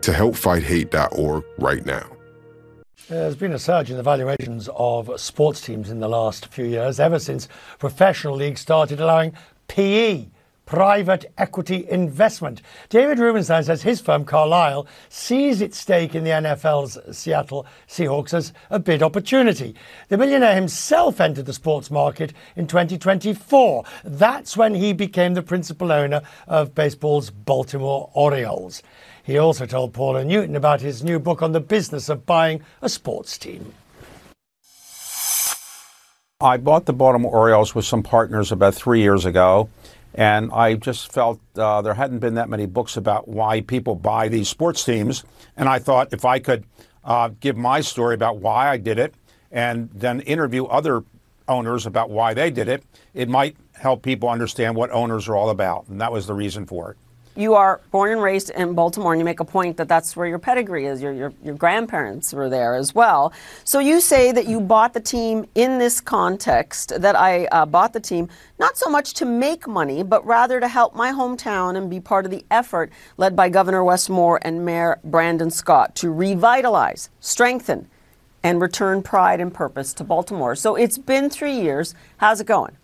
to helpfighthate.org right now. There's been a surge in the valuations of sports teams in the last few years, ever since professional leagues started allowing PE, private equity investment. David Rubenstein says his firm, Carlyle, sees its stake in the NFL's Seattle Seahawks as a bid opportunity. The millionaire himself entered the sports market in 2024. That's when he became the principal owner of baseball's Baltimore Orioles. He also told Paula Newton about his new book on the business of buying a sports team. I bought the Baltimore Orioles with some partners about 3 years ago, and I just felt there hadn't been that many books about why people buy these sports teams. And I thought if I could give my story about why I did it and then interview other owners about why they did it, it might help people understand what owners are all about. And that was the reason for it. You are born and raised in Baltimore, and you make a point that that's where your pedigree is. Your grandparents were there as well. So you say that you bought the team in this context, that I bought the team not so much to make money, but rather to help my hometown and be part of the effort led by Governor Wes Moore and Mayor Brandon Scott to revitalize, strengthen, and return pride and purpose to Baltimore. So it's been 3 years. How's it going?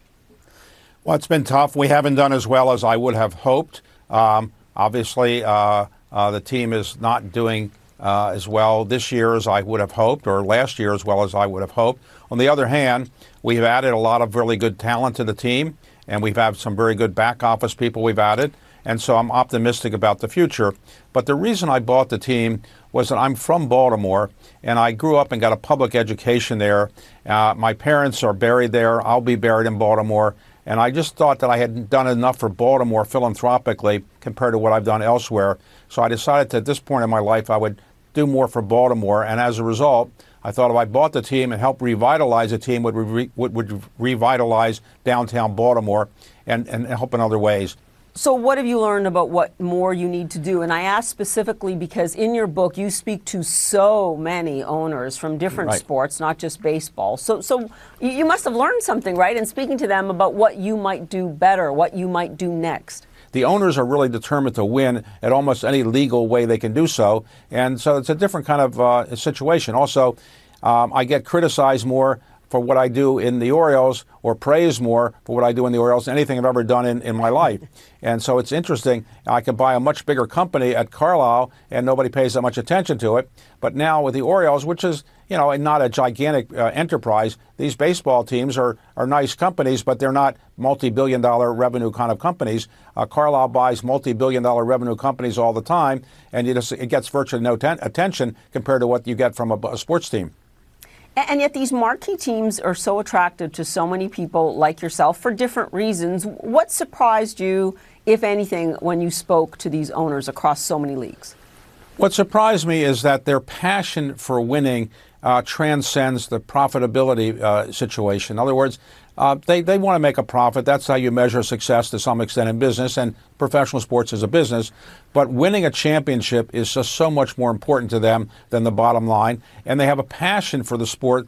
Well, it's been tough. We haven't done as well as I would have hoped. Obviously, the team is not doing as well this year as I would have hoped, or last year as well as I would have hoped. On the other hand, we've added a lot of really good talent to the team, and we've had some very good back office people we've added, and so I'm optimistic about the future. But the reason I bought the team was that I'm from Baltimore, and I grew up and got a public education there. My parents are buried there. I'll be buried in Baltimore. And I just thought that I hadn't done enough for Baltimore philanthropically compared to what I've done elsewhere. So I decided that at this point in my life I would do more for Baltimore. And as a result, I thought if I bought the team and helped revitalize the team, would revitalize downtown Baltimore and help in other ways. So what have you learned about what more you need to do? And I ask specifically because in your book you speak to so many owners from different sports, not just baseball. So you must have learned something, right? And speaking to them about what you might do better, what you might do next. The owners are really determined to win at almost any legal way they can do so. And so it's a different kind of situation. Also, I get criticized more for what I do in the Orioles, or praise more for what I do in the Orioles than anything I've ever done in my life. And so it's interesting. I could buy a much bigger company at Carlyle and nobody pays that much attention to it. But now with the Orioles, which is, not a gigantic enterprise, these baseball teams are nice companies, but they're not multi-billion-dollar revenue kind of companies. Carlyle buys multi-billion-dollar revenue companies all the time, and it gets virtually no attention compared to what you get from a sports team. And yet these marquee teams are so attractive to so many people like yourself for different reasons. What surprised you, if anything, when you spoke to these owners across so many leagues? What surprised me is that their passion for winning transcends the profitability situation. In other words, they want to make a profit. That's how you measure success to some extent in business, and professional sports is a business. But winning a championship is just so much more important to them than the bottom line. And they have a passion for the sport